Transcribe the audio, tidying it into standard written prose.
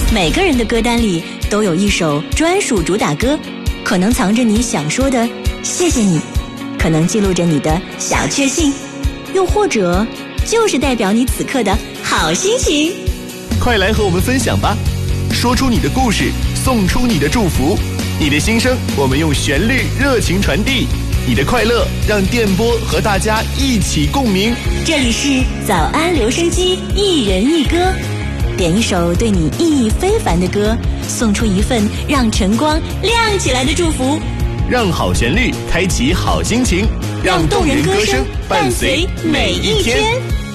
每个人的歌单里都有一首专属主打歌，可能藏着你想说的谢谢你，可能记录着你的小确幸，又或者就是代表你此刻的好心情。 快来和我们分享吧，说出你的故事，送出你的祝福，你的心声我们用旋律热情传递，你的快乐让电波和大家一起共鸣。 这里是早安留声机，一人一歌，点一首对你意义非凡的歌，送出一份让晨光亮起来的祝福， 让好旋律开启好心情， 让动人歌声伴随每一天。